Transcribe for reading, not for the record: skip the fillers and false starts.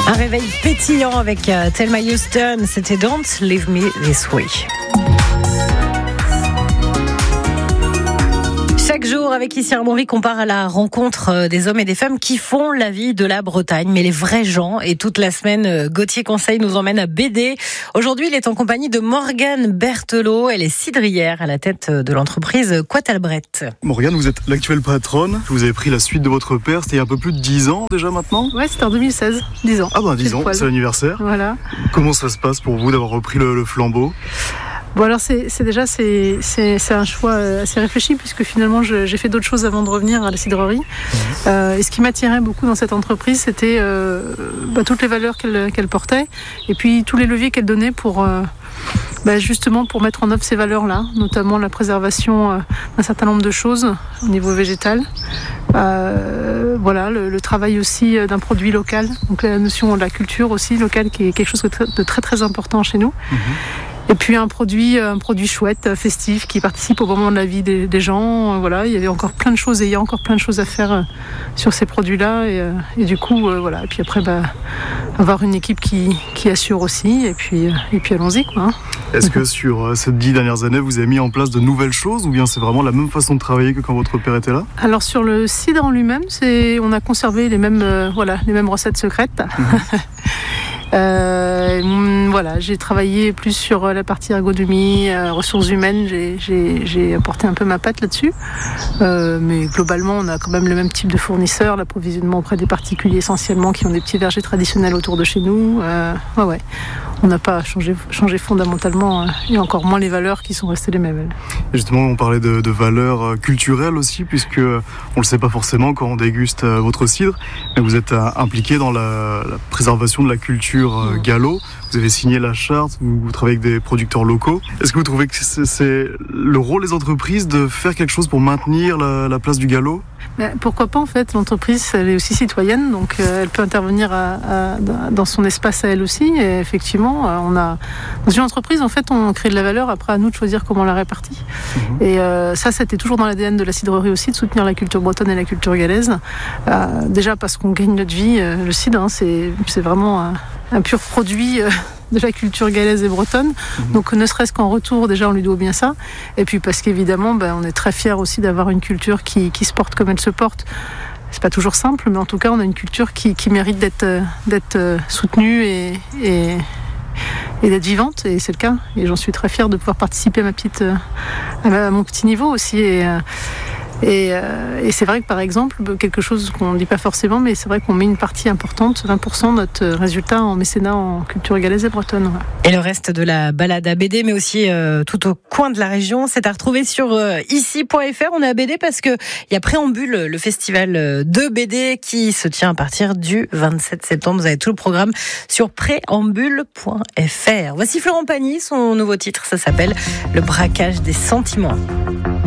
Un réveil pétillant avec Thelma Houston, c'était Don't Leave Me This Way. Chaque jour, avec Ici Armorique, on part à la rencontre des hommes et des femmes qui font la vie de la Bretagne, mais les vrais gens. Et toute la semaine, Gauthier Conseil nous emmène à Bédé. Aujourd'hui, il est en compagnie de Morgane Berthelot. Elle est cidrière à la tête de l'entreprise Quatalbret. Morgane, vous êtes l'actuelle patronne. Vous avez pris la suite de votre père. C'était il y a un peu plus de 10 ans déjà maintenant. Ouais, c'était en 2016. 10 ans. Ah ben 10 ans, c'est l'anniversaire. Voilà. Comment ça se passe pour vous d'avoir repris le flambeau ? Bon alors c'est un choix assez réfléchi puisque finalement j'ai fait d'autres choses avant de revenir à la cidrerie. Et ce qui m'attirait beaucoup dans cette entreprise, c'était toutes les valeurs qu'elle portait et puis tous les leviers qu'elle donnait pour justement pour mettre en œuvre ces valeurs-là, notamment la préservation d'un certain nombre de choses au niveau végétal. Le travail aussi d'un produit local, donc la notion de la culture aussi locale qui est quelque chose de très très important chez nous. Et puis un produit chouette, festif, qui participe au moment de la vie des gens. Voilà, il y avait encore plein de choses et il y a encore plein de choses à faire sur ces produits-là. Et du coup, voilà. Et puis après, avoir une équipe qui assure aussi. Et puis allons-y, quoi. Est-ce que sur ces 10 dernières années, vous avez mis en place de nouvelles choses ou bien c'est vraiment la même façon de travailler que quand votre père était là ? Alors sur le cidre en lui-même, on a conservé les mêmes recettes secrètes. J'ai travaillé plus sur la partie ergonomie, ressources humaines, j'ai apporté un peu ma patte là-dessus. Mais globalement, on a quand même le même type de fournisseurs, l'approvisionnement auprès des particuliers essentiellement qui ont des petits vergers traditionnels autour de chez nous. On n'a pas changé fondamentalement et encore moins les valeurs qui sont restées les mêmes. Et justement, on parlait de valeurs culturelles aussi, puisque on ne le sait pas forcément quand on déguste votre cidre, mais vous êtes impliqué dans la préservation de la culture gallo. Vous avez signé la charte, vous travaillez avec des producteurs locaux. Est-ce que vous trouvez que c'est le rôle des entreprises de faire quelque chose pour maintenir la place du gallo ? Pourquoi pas en fait, l'entreprise elle est aussi citoyenne, donc elle peut intervenir dans son espace à elle aussi. Et effectivement, dans une entreprise en fait on crée de la valeur, après à nous de choisir comment on la répartit. Et ça c'était toujours dans l'ADN de la cidrerie aussi, de soutenir la culture bretonne et la culture galaise. Déjà parce qu'on gagne notre vie, le cidre c'est vraiment un pur produit de la culture galaise et bretonne. Donc ne serait-ce qu'en retour, déjà on lui doit bien ça. Et puis parce qu'évidemment, on est très fiers aussi d'avoir une culture qui se porte comme elle se porte. C'est pas toujours simple, mais en tout cas on a une culture qui mérite d'être soutenue et d'être vivante, et c'est le cas. Et j'en suis très fière de pouvoir participer à mon petit niveau aussi. Et c'est vrai que par exemple, quelque chose qu'on ne dit pas forcément, mais c'est vrai qu'on met une partie importante, 20% de notre résultat en mécénat en culture galaise et bretonne. Et le reste de la balade à Bédé, mais aussi tout au coin de la région, c'est à retrouver sur ici.fr. On est à Bédé parce qu'il y a Préambule, le festival de Bédé qui se tient à partir du 27 septembre. Vous avez tout le programme sur préambule.fr. Voici Florent Pagny, son nouveau titre, ça s'appelle Le braquage des sentiments.